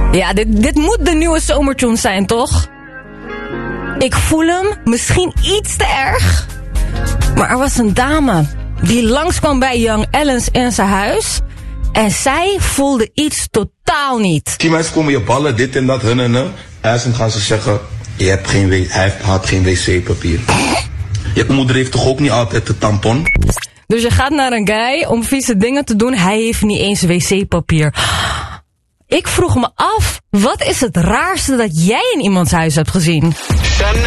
Ja, dit moet de nieuwe zomertune zijn, toch? Ik voel hem, misschien iets te erg. Maar er was een dame die langskwam bij Young Ellens in zijn huis. En zij voelde iets totaal niet. Die mensen komen je ballen, dit en dat, hun en hun. En dan gaan ze zeggen, hij had geen wc-papier. Je moeder heeft toch ook niet altijd de tampon? Dus je gaat naar een guy om vieze dingen te doen. Hij heeft niet eens wc-papier. Ik vroeg me af, wat is het raarste dat jij in iemands huis hebt gezien? Chanel.